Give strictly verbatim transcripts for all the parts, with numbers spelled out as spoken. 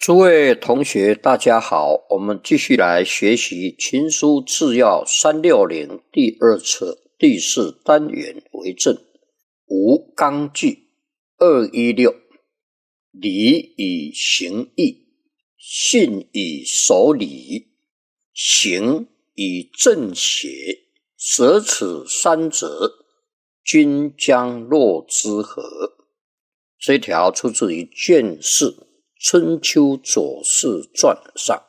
诸位同学大家好，我们继续来学习群书治要三六零第二册第四单元为正。无纲纪二一六，礼以行义，信以守礼，行以正邪，舍此三者，君将若之何？这一条出自于卷四春秋左氏传上。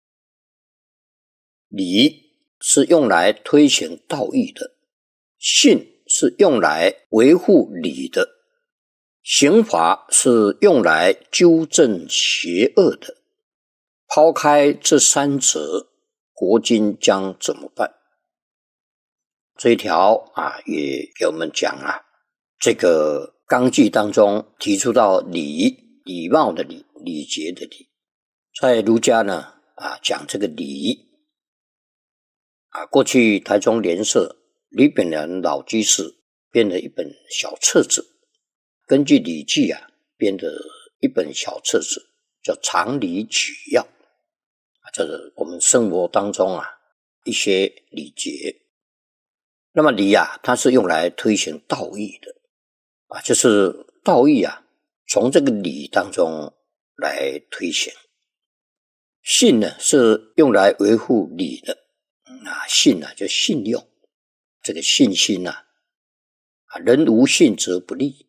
礼是用来推行道义的，信是用来维护理的，刑罚是用来纠正邪恶的。抛开这三者，国君将怎么办？这一条啊，也给我们讲啊，这个纲纪当中提出到礼，礼貌的礼，礼节的礼。在儒家呢啊，讲这个礼啊，过去台中联社李炳南老居士编了一本小册子，根据《礼记》啊编的一本小册子，叫《常礼举要》啊，这是我们生活当中啊一些礼节。那么礼啊，它是用来推行道义的啊，就是道义啊，从这个礼当中来推行。信呢，是用来维护理的。啊，信啊，就信用，这个信心啊，啊，人无信则不立。